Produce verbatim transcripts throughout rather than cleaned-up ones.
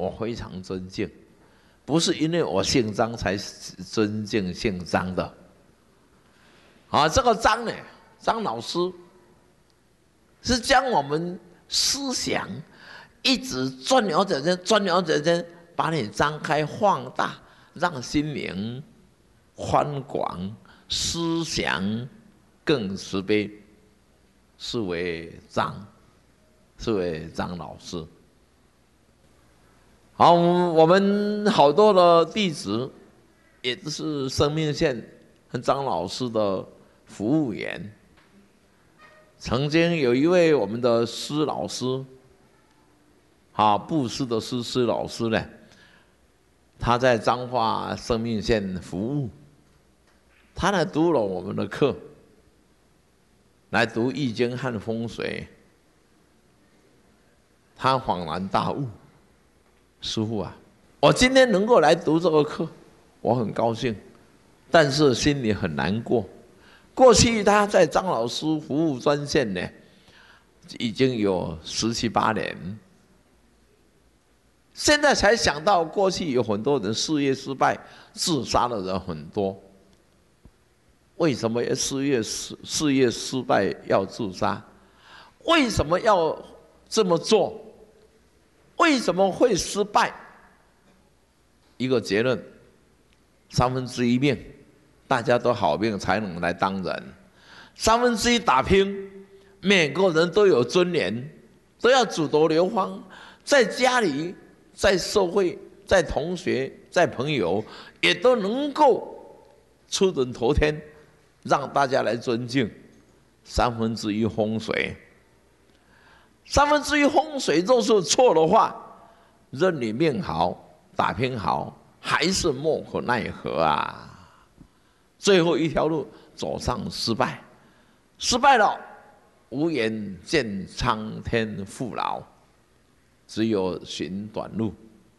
我非常尊敬，不是因为我姓张才尊敬姓张的。啊，这个张呢，张老师是将我们思想一直钻牛角尖，钻牛角尖，把你张开放大，让心灵宽广，思想更慈悲，是为张，是为张老师。好，我们好多的弟子也都是生命线和张老师的服务员。曾经有一位我们的施老师，啊，布施的施施老师呢，他在彰化生命线服务，他来读了我们的课，来读易经和风水，他恍然大悟。师父啊，我今天能够来读这个课，我很高兴，但是心里很难过。过去他在张老师服务专线呢，已经有十七八年，现在才想到过去有很多人事业失败、自杀的人很多。为什么事业事事业失败要自杀？为什么要这么做？为什么会失败？一个结论：三分之一命，大家都好命才能来当人；三分之一打拼，每个人都有尊严，都要祖夺流芳，在家里、在社会、在同学、在朋友，也都能够出人头天，让大家来尊敬。三分之一风水。三分之一风水若是错的话，任你命好、打拼好，还是莫可奈何啊！最后一条路走上失败，失败了，无颜见苍天父老，只有寻短路。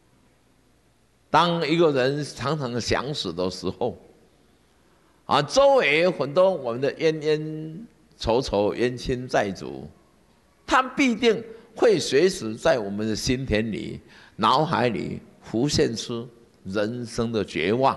当一个人常常想死的时候，啊，周围有很多我们的冤冤仇仇、冤亲债主。他必定会随时在我们的心田里、脑海里浮现出人生的绝望，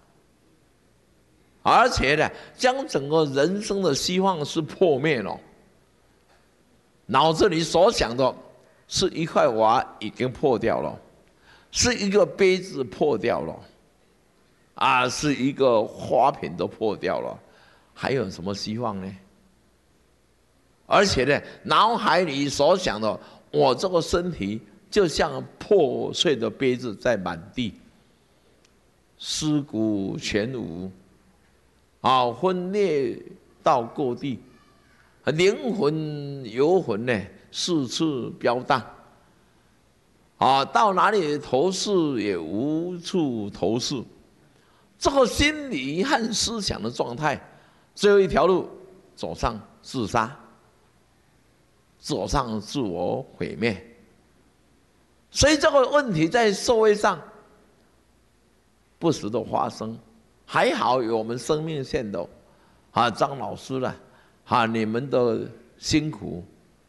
而且呢，将整个人生的希望是破灭了。脑子里所想的是一块瓦已经破掉了，是一个杯子破掉了，啊，是一个花瓶都破掉了，还有什么希望呢？而且呢，脑海里所想的，我这个身体就像破碎的杯子在满地，尸骨全无，啊，分裂到各地，灵魂游魂呢四处飘荡，啊，到哪里投射也无处投射，这个心理和思想的状态，最后一条路走上自杀。走上自我毁灭，所以这个问题在社会上不时的发生。还好有我们生命线的啊张老师了，啊你们的辛苦，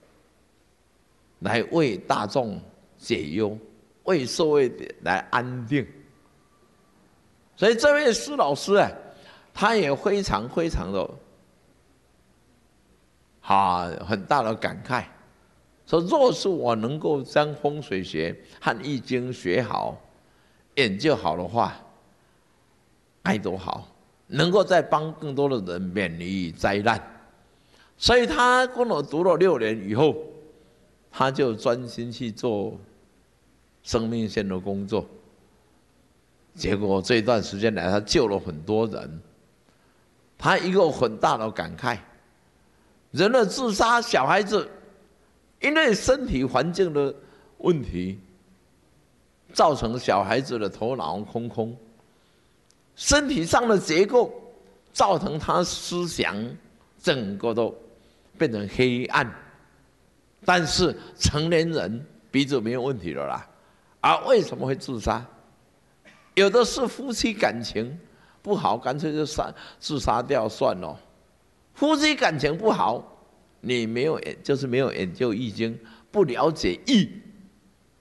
来为大众解忧，为社会来安定。所以这位施老师啊，他也非常非常的。啊，很大的感慨，说若是我能够将风水学和易经学好、研究好的话，该多好！能够再帮更多的人免于灾难。所以他跟我读了六年以后，他就专心去做生命线的工作。结果这一段时间来，他救了很多人。他一个很大的感慨。人的自杀，小孩子因为身体环境的问题，造成小孩子的头脑空空，身体上的结构造成他思想整个都变成黑暗。但是成年人鼻子没有问题了啦，而为什么会自杀？有的是夫妻感情不好，干脆就杀自杀掉算了。夫妻感情不好，你没有就是没有研究易经，不了解易，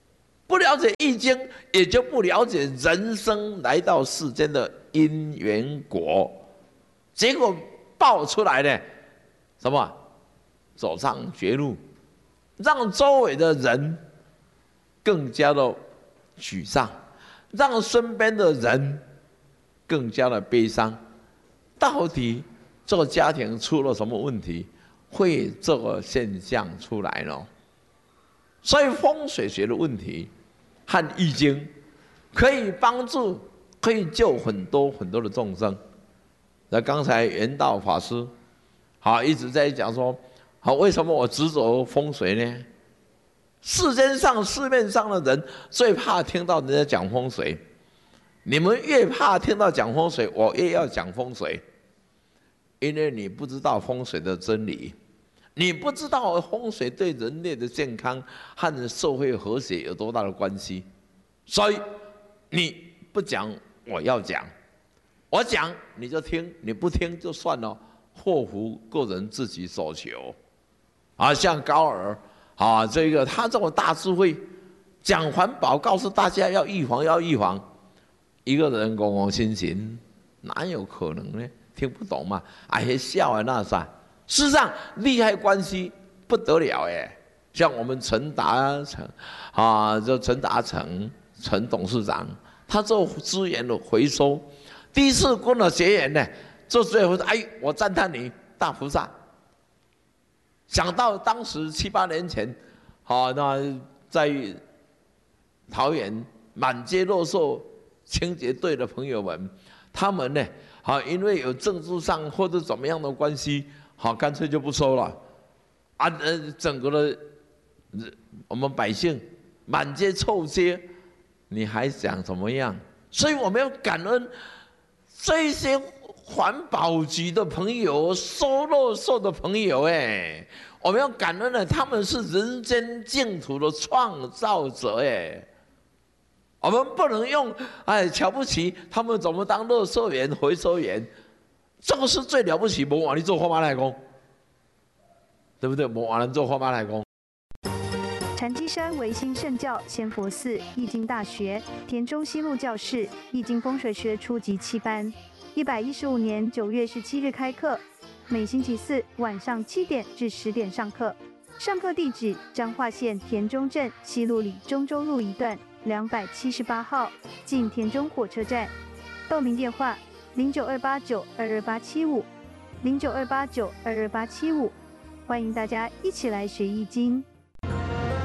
不了解易经，也就不了解人生来到世间的因缘果，结果爆出来呢，什么？走上绝路，让周围的人更加的沮丧，让身边的人更加的悲伤。到底这个家庭出了什么问题，会这个现象出来呢？所以风水学的问题和易经可以帮助，可以救很多很多的众生。那刚才圆道法师好一直在讲说，好，为什么我执着风水呢？世间上市面上的人最怕听到人家讲风水，你们越怕听到讲风水，我越要讲风水，因为你不知道风水的真理，你不知道风水对人类的健康和社会和谐有多大的关系，所以你不讲，我要讲，我讲你就听，你不听就算了，祸福个人自己所求。啊，像高尔啊，这个他这么大智慧，讲环保，告诉大家要预防，要预防。一个人公公心心，哪有可能呢？听不懂嘛？哎，笑啊那啥。事实上，利害关系不得了哎。像我们陈达成啊，这陈达成陈董事长，他做资源的回收，第一次跟我结缘呢，做资源回收，哎，我赞叹你大菩萨。想到当时七八年前，好、啊，那在桃园满街垃圾清洁队的朋友们，他们呢，好、啊，因为有政治上或者怎么样的关系，好、啊，干脆就不收了，啊，呃，整个的我们百姓满街臭街，你还想怎么样？所以我们要感恩这些环保局的朋友、收垃圾的朋友，哎，我们要感恩的，他们是人间净土的创造者，哎，我们不能用哎瞧不起他们怎么当垃圾员、回收员，这个是最了不起，没往你做花马来工，对不对？没往人做花马来工。 禅机山唯心圣教仙佛寺易经大学田中西路教室易经风水学初级七班。一百一十五年九月十七日开课，每星期四晚上七点至十点上课。上课地址：彰化县田中镇西路里中州路一段两百七十八号，近田中火车站。报名电话：零九二八九二二八七五，零九二八九二二八七五。欢迎大家一起来学易经。